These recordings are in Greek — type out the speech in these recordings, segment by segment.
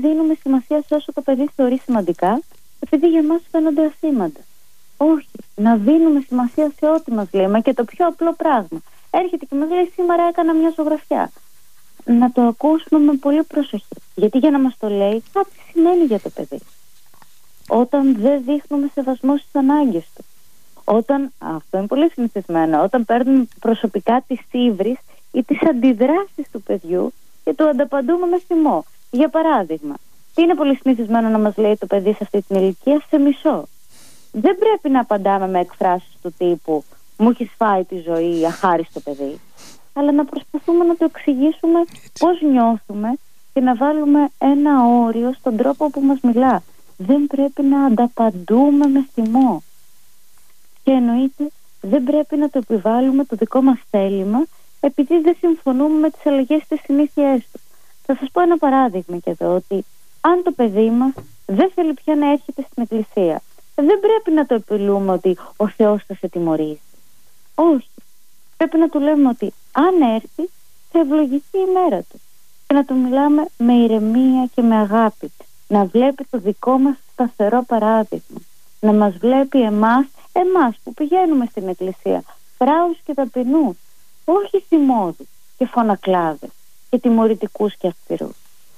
δίνουμε σημασία σε όσο το παιδί θεωρεί σημαντικά, επειδή για μας φαίνονται ασήμαντα. Όχι, να δίνουμε σημασία σε ό,τι μας λέει, μα και το πιο απλό πράγμα. Έρχεται και μας λέει: σήμερα έκανα μια ζωγραφιά. Να το ακούσουμε με πολύ προσοχή. Γιατί για να μας το λέει, κάτι σημαίνει για το παιδί. Όταν δεν δείχνουμε σεβασμό στις ανάγκες του. Όταν, αυτό είναι πολύ συνηθισμένο, όταν παίρνουμε προσωπικά τις ύβρις ή τις αντιδράσεις του παιδιού και του ανταπαντούμε με θυμό. Για παράδειγμα, τι είναι πολύ συνηθισμένο να μας λέει το παιδί σε αυτή την ηλικία? Σε μισώ. Δεν πρέπει να απαντάμε με εκφράσεις του τύπου «μου έχεις φάει τη ζωή, αχάριστο παιδί», αλλά να προσπαθούμε να το εξηγήσουμε πώς νιώθουμε και να βάλουμε ένα όριο στον τρόπο που μας μιλά. Δεν πρέπει να ανταπαντούμε με θυμό. Και εννοείται δεν πρέπει να το επιβάλλουμε το δικό μας θέλημα επειδή δεν συμφωνούμε με τις αλλαγές στις συνήθειές του. Θα σας πω ένα παράδειγμα και εδώ, ότι αν το παιδί μας δεν θέλει πια να έρχεται στην εκκλησία, δεν πρέπει να το επιλούμε ότι ο Θεός θα σε τιμωρήσει. Όχι. Πρέπει να του λέμε ότι αν έρθει θα ευλογηθεί η μέρα του. Και να του μιλάμε με ηρεμία και με αγάπη. Να βλέπει το δικό μας σταθερό παράδειγμα. Να μας βλέπει εμάς που πηγαίνουμε στην εκκλησία, φράους και ταπεινούς, όχι θυμώδους και φωνακλάδες και τιμωρητικούς και αυστηρούς.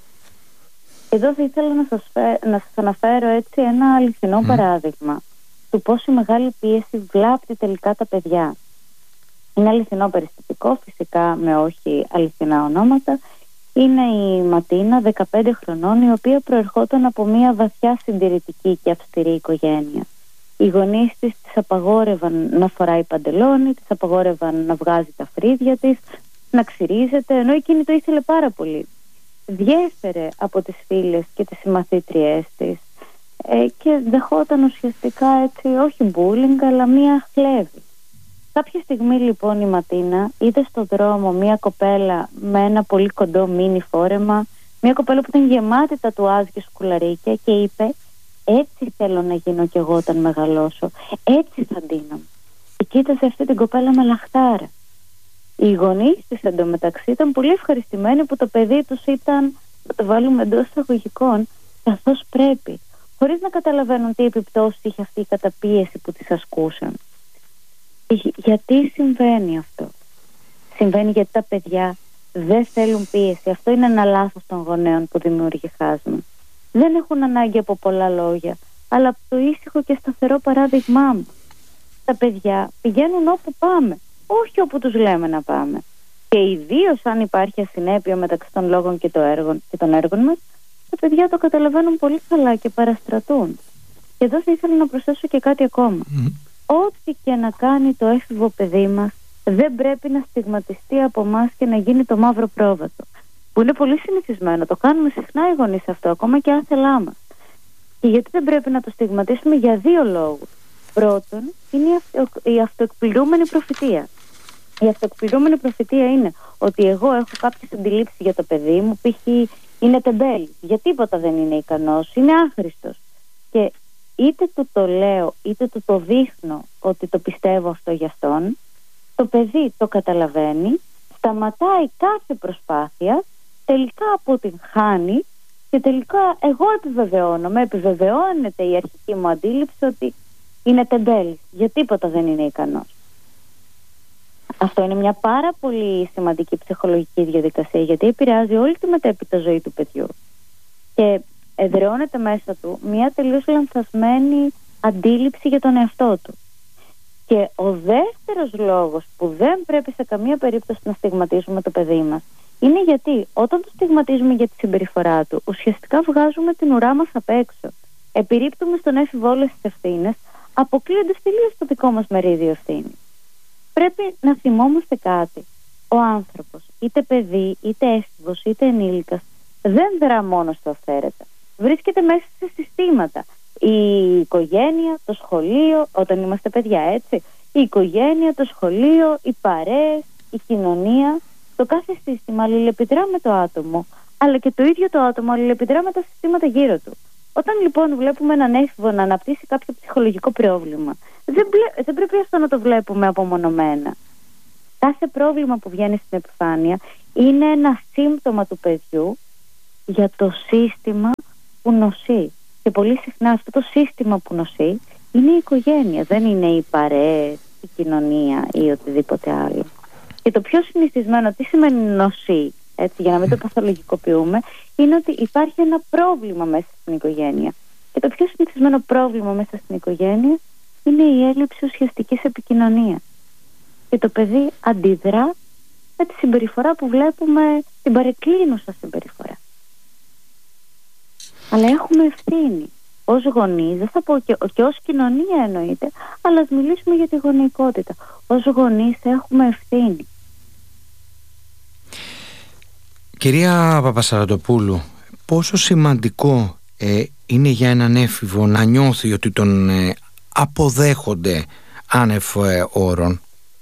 Εδώ θα ήθελα να σας αναφέρω έτσι ένα αληθινό παράδειγμα του πόσο μεγάλη πίεση βλάπτει τελικά τα παιδιά. Είναι αληθινό περιστατικό, φυσικά με όχι αληθινά ονόματα. Είναι η Ματίνα, 15 χρονών, η οποία προερχόταν από μια βαθιά συντηρητική και αυστηρή οικογένεια. Οι γονείς της απαγόρευαν να φοράει παντελόνι, της απαγόρευαν να βγάζει τα φρύδια της, να ξυρίζεται, ενώ εκείνη το ήθελε πάρα πολύ. Διέφερε από τις φίλες και τις συμμαθήτριές της και δεχόταν ουσιαστικά έτσι, όχι μπούλινγκ, αλλά μία χλέβη. Κάποια στιγμή λοιπόν η Ματίνα είδε στον δρόμο μία κοπέλα με ένα πολύ κοντό μίνι φόρεμα, μία κοπέλα που ήταν γεμάτη τατουάζ και σκουλαρίκια, και είπε: έτσι θέλω να γίνω κι εγώ όταν μεγαλώσω, έτσι θα ντύνομαι. Και κοίταζε αυτή την κοπέλα με λαχτάρα. Οι γονείς της εντωμεταξύ ήταν πολύ ευχαριστημένοι που το παιδί τους ήταν, θα το βάλουμε εντός εισαγωγικών, καθώς πρέπει, χωρίς να καταλαβαίνουν τι επιπτώσεις είχε αυτή η καταπίεση που τις ασκούσαν. Γιατί συμβαίνει αυτό? Συμβαίνει γιατί τα παιδιά δεν θέλουν πίεση. Αυτό είναι ένα λάθος των γονέων που δημιουργεί χάσμα. Δεν έχουν ανάγκη από πολλά λόγια, αλλά από το ήσυχο και σταθερό παράδειγμά μου. Τα παιδιά πηγαίνουν όπου πάμε, όχι όπου τους λέμε να πάμε. Και ιδίως αν υπάρχει ασυνέπεια μεταξύ των λόγων και των έργων μας, τα παιδιά το καταλαβαίνουν πολύ καλά και παραστρατούν. Και εδώ θα ήθελα να προσθέσω και κάτι ακόμα. Ό,τι και να κάνει το έφηβο παιδί μας, δεν πρέπει να στιγματιστεί από εμάς και να γίνει το μαύρο πρόβατο. Που είναι πολύ συνηθισμένο, το κάνουμε συχνά οι γονείς αυτό, ακόμα και άθελά μας. Και γιατί δεν πρέπει να το στιγματίσουμε? Για δύο λόγους. Πρώτον, είναι η αυτοεκπληρούμενη προφητεία. Η αυτοεκπληρούμενη προφητεία είναι ότι εγώ έχω κάποιες αντιλήψεις για το παιδί μου, π.χ. είναι τεμπέλη, για τίποτα δεν είναι ικανός, είναι άχρηστος. Και είτε του το λέω, είτε του το δείχνω ότι το πιστεύω αυτό για αυτόν, το παιδί το καταλαβαίνει, σταματάει κάθε προσπάθεια, τελικά αποτυγχάνει και τελικά εγώ επιβεβαιώνεται η αρχική μου αντίληψη ότι είναι τεμπέλης, για τίποτα δεν είναι ικανός. Αυτό είναι μια πάρα πολύ σημαντική ψυχολογική διαδικασία, γιατί επηρεάζει όλη τη μετέπειτα ζωή του παιδιού και εδραιώνεται μέσα του μια τελείως λανθασμένη αντίληψη για τον εαυτό του. Και ο δεύτερος λόγος που δεν πρέπει σε καμία περίπτωση να στιγματίζουμε το παιδί μας είναι γιατί όταν το στιγματίζουμε για τη συμπεριφορά του, ουσιαστικά βγάζουμε την ουρά μας απ' έξω. Επιρρύπτουμε στον έφηβο όλες τις ευθύνες, αποκλείοντας τελείως το δικό μας μερίδιο ευθύνη. Πρέπει να θυμόμαστε κάτι. Ο άνθρωπος, είτε παιδί, είτε έφηβος, είτε ενήλικας, δεν δρά μόνο στο αυθαίρετα. Βρίσκεται μέσα σε συστήματα. Η οικογένεια, το σχολείο, όταν είμαστε παιδιά, έτσι. Η οικογένεια, το σχολείο, οι παρέες, η κοινωνία. Το κάθε σύστημα αλληλεπιδρά με το άτομο, αλλά και το ίδιο το άτομο αλληλεπιδρά με τα συστήματα γύρω του. Όταν λοιπόν βλέπουμε έναν έφηβο να αναπτύσσει κάποιο ψυχολογικό πρόβλημα, δεν πρέπει αυτό να το βλέπουμε απομονωμένα. Κάθε πρόβλημα που βγαίνει στην επιφάνεια είναι ένα σύμπτωμα του παιδιού για το σύστημα που νοσεί. Και πολύ συχνά αυτό το σύστημα που νοσεί είναι η οικογένεια, δεν είναι οι παρέες, η κοινωνία ή οτιδήποτε άλλο. Και το πιο συνηθισμένο, τι σημαίνει νοσεί, έτσι, για να μην το παθολογικοποιούμε, είναι ότι υπάρχει ένα πρόβλημα μέσα στην οικογένεια. Και το πιο συνηθισμένο πρόβλημα μέσα στην οικογένεια είναι η έλλειψη ουσιαστικής επικοινωνίας. Και το παιδί αντιδρά με τη συμπεριφορά που βλέπουμε, την παρεκκλίνουσα συμπεριφορά. Αλλά έχουμε ευθύνη ως γονείς, δεν θα πω και ως κοινωνία εννοείται, αλλά ας μιλήσουμε για τη γονεϊκότητα. Ως γονείς έχουμε ευθύνη. Κυρία Παπασαραντοπούλου, πόσο σημαντικό είναι για έναν έφηβο να νιώθει ότι τον αποδέχονται άνευ όρων?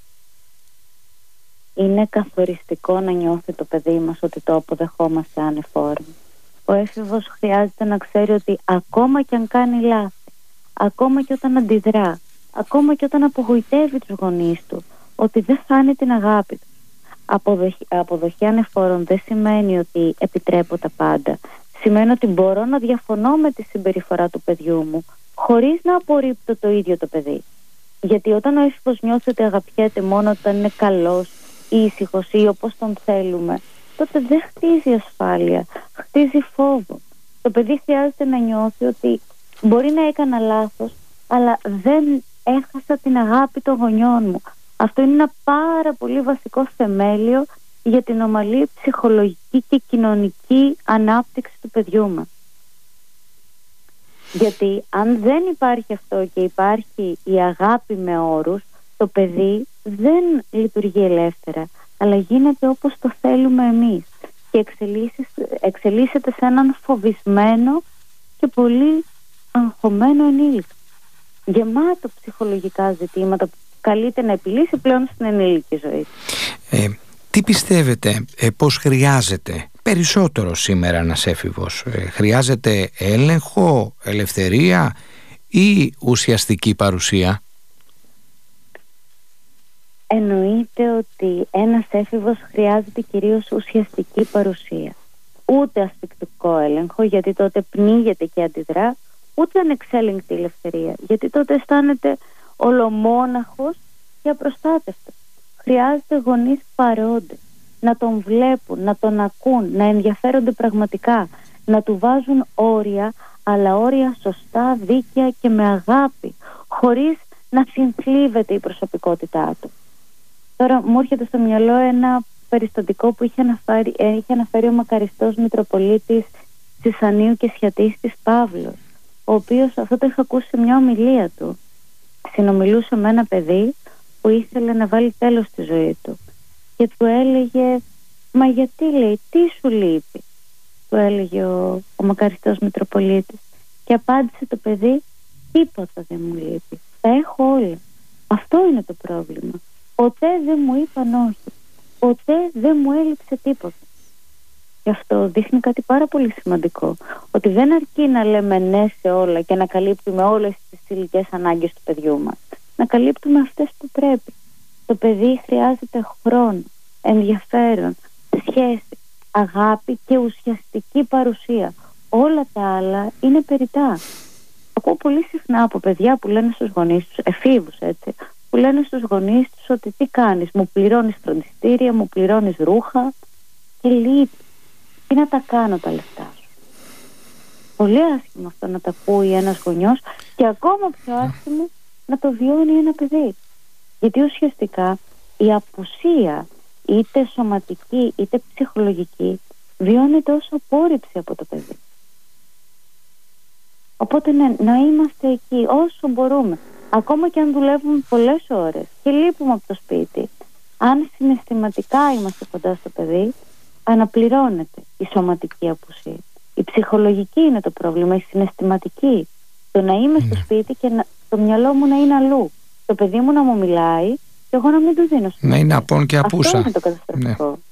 Είναι καθοριστικό να νιώθει το παιδί μας ότι το αποδεχόμαστε άνευ όρων. Ο έφηβος χρειάζεται να ξέρει ότι ακόμα και αν κάνει λάθη, ακόμα και όταν αντιδρά, ακόμα και όταν απογοητεύει τους γονείς του, ότι δεν χάνει την αγάπη του. Αποδοχή άνευ όρων δεν σημαίνει ότι επιτρέπω τα πάντα. Σημαίνει ότι μπορώ να διαφωνώ με τη συμπεριφορά του παιδιού μου χωρίς να απορρίπτω το ίδιο το παιδί. Γιατί όταν ο έφηβος νιώθει ότι αγαπιέται μόνο όταν είναι καλός ή ήσυχος ή όπως τον θέλουμε, τότε δεν χτίζει ασφάλεια, χτίζει φόβο. Το παιδί χρειάζεται να νιώθει ότι μπορεί να έκανα λάθος, αλλά δεν έχασα την αγάπη των γονιών μου. Αυτό είναι ένα πάρα πολύ βασικό θεμέλιο για την ομαλή ψυχολογική και κοινωνική ανάπτυξη του παιδιού μας. Γιατί αν δεν υπάρχει αυτό και υπάρχει η αγάπη με όρους, το παιδί δεν λειτουργεί ελεύθερα, αλλά γίνεται όπως το θέλουμε εμείς και εξελίσσεται σε έναν φοβισμένο και πολύ αγχωμένο ενήλικα, γεμάτο ψυχολογικά ζητήματα που καλείται να επιλύσει πλέον στην ενήλικη ζωή. Τι πιστεύετε, πώς χρειάζεται περισσότερο σήμερα ένας έφηβος? Χρειάζεται έλεγχο, ελευθερία ή ουσιαστική παρουσία? Εννοείται ότι ένας έφηβος χρειάζεται κυρίως ουσιαστική παρουσία. Ούτε ασφυκτικό έλεγχο, γιατί τότε πνίγεται και αντιδρά, ούτε ανεξέλεγκτη ελευθερία, γιατί τότε αισθάνεται ολομόναχος και απροστάτευτος. Χρειάζεται γονείς παρόντες, να τον βλέπουν, να τον ακούν, να ενδιαφέρονται πραγματικά, να του βάζουν όρια, αλλά όρια σωστά, δίκαια και με αγάπη, χωρίς να συνθλίβεται η προσωπικότητά του. Τώρα μου έρχεται στο μυαλό ένα περιστατικό που είχε αναφέρει ο μακαριστός Μητροπολίτης Σισανίου και Σιατίστης Παύλος, ο οποίος, αυτό το είχα ακούσει σε μια ομιλία του, συνομιλούσε με ένα παιδί που ήθελε να βάλει τέλος στη ζωή του και του έλεγε «Μα γιατί?» λέει, «Τι σου λείπει?» του έλεγε ο μακαριστός Μητροπολίτης, και απάντησε το παιδί «Τίποτα δεν μου λείπει, τα έχω όλα». Αυτό είναι το πρόβλημα. Ποτέ δεν μου είπαν όχι, ποτέ δεν μου έλειψε τίποτα. Και αυτό δείχνει κάτι πάρα πολύ σημαντικό, ότι δεν αρκεί να λέμε ναι σε όλα και να καλύπτουμε όλες τις υλικές ανάγκες του παιδιού μας. Να καλύπτουμε αυτές που πρέπει. Το παιδί χρειάζεται χρόνο, ενδιαφέρον, σχέση, αγάπη και ουσιαστική παρουσία. Όλα τα άλλα είναι περιττά. Ακούω πολύ συχνά από παιδιά που λένε στους γονείς τους, εφήβους έτσι, που λένε στους γονείς τους ότι τι κάνεις, μου πληρώνεις φροντιστήρια, μου πληρώνεις ρούχα και λείπει. Τι να τα κάνω τα λεφτά σου? Πολύ άσχημο αυτό να τα ακούει ένας γονιός και ακόμα πιο άσχημο να το βιώνει ένα παιδί. Γιατί ουσιαστικά η απουσία, είτε σωματική είτε ψυχολογική, βιώνεται ως απόρριψη από το παιδί. Οπότε ναι, να είμαστε εκεί όσο μπορούμε. Ακόμα και αν δουλεύουμε πολλές ώρες και λείπουμε από το σπίτι, αν συναισθηματικά είμαστε κοντά στο παιδί, αναπληρώνεται η σωματική απουσία. Η ψυχολογική είναι το πρόβλημα, η συναισθηματική. Το να είμαι στο σπίτι και το μυαλό μου να είναι αλλού. Το παιδί μου να μου μιλάει και εγώ να μην του δίνω σημασία. Να είναι απόν και απούσα. Αυτό είναι το καταστροφικό. Ναι.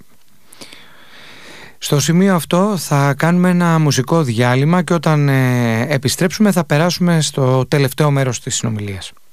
Στο σημείο αυτό θα κάνουμε ένα μουσικό διάλειμμα και όταν επιστρέψουμε θα περάσουμε στο τελευταίο μέρος της συνομιλίας.